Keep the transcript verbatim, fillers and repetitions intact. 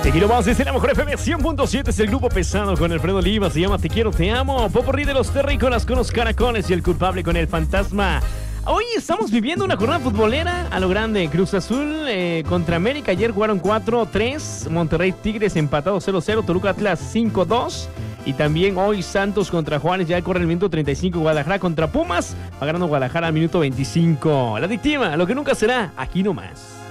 Aquí nomás es la mejor F M cien punto siete, es el grupo pesado con Alfredo Oliva, se llama Te Quiero, Te Amo, Popurrí de los Terrícolas con los Caracoles y el culpable con el Fantasma. Hoy estamos viviendo una jornada futbolera a lo grande. Cruz Azul eh, contra América, ayer jugaron cuatro tres, Monterrey Tigres empatado cero cero, Toluca Atlas cinco dos. Y también hoy Santos contra Juárez, ya corre el minuto treinta y cinco, Guadalajara contra Pumas, va ganando Guadalajara al minuto veinticinco. La adictiva, lo que nunca será, aquí nomás.